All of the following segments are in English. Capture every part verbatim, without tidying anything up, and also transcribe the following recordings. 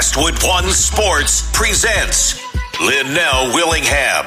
Westwood One Sports presents Linnell Willingham.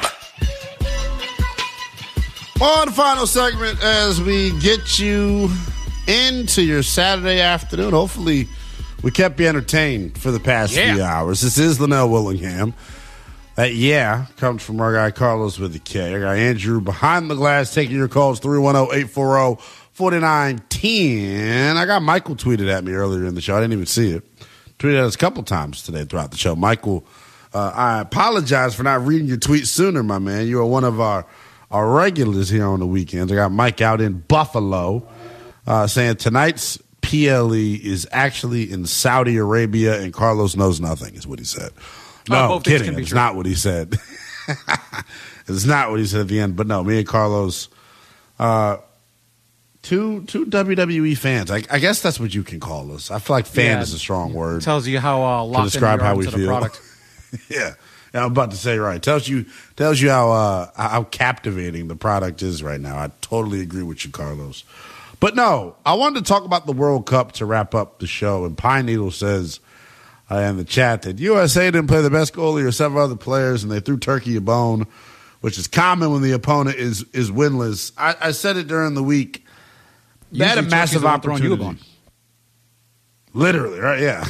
On the final segment, as we get you into your Saturday afternoon, hopefully we kept you entertained for the past yeah. few hours. This is Linnell Willingham. That yeah comes from our guy Carlos with the K. Our guy Andrew behind the glass taking your calls, three one zero, eight four zero, four nine one zero. I got Michael tweeted at me earlier in the show. I didn't even see it. Tweeted at us a couple times today throughout the show. Michael, uh, I apologize for not reading your tweet sooner, my man. You are one of our, our regulars here on the weekends. I got Mike out in Buffalo uh, saying tonight's P L E is actually in Saudi Arabia and Carlos knows nothing, is what he said. No, oh, I'm kidding. It's not what he said. It's not what he said at the end. But no, me and Carlos, uh, two two W W E fans. I, I guess that's what you can call us. I feel like fan yeah, is a strong word. Tells you how uh, locked to describe in how we to feel. the product. yeah. yeah, I'm about to say right. Tells you tells you how uh, how captivating the product is right now. I totally agree with you, Carlos. But no, I wanted to talk about the World Cup to wrap up the show. And Pine Needle says uh, in the chat that U S A didn't play the best goalie or several other players, and they threw Turkey a bone, which is common when the opponent is is winless. I, I said it during the week. They had a massive opportunity. Literally, right? Yeah.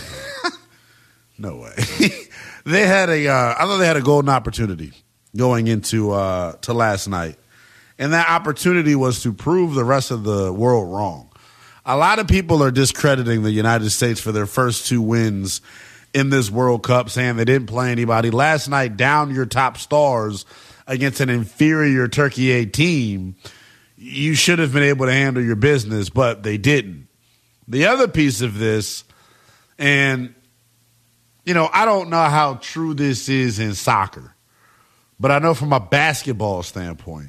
No way. They had a. Uh, I thought they had a golden opportunity going into uh, to last night, and that opportunity was to prove the rest of the world wrong. A lot of people are discrediting the United States for their first two wins in this World Cup, saying they didn't play anybody. Last night, down your top stars against an inferior Turkey A team. You should have been able to handle your business, but they didn't. The other piece of this, and, you know, I don't know how true this is in soccer, but I know from a basketball standpoint,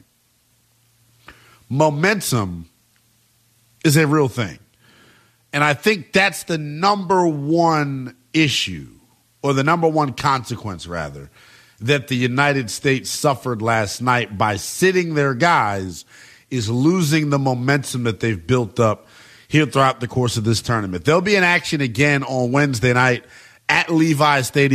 momentum is a real thing. And I think that's the number one issue, or the number one consequence, rather, that the United States suffered last night by sitting their guys is losing the momentum that they've built up here throughout the course of this tournament. They'll be in action again on Wednesday night at Levi Stadium.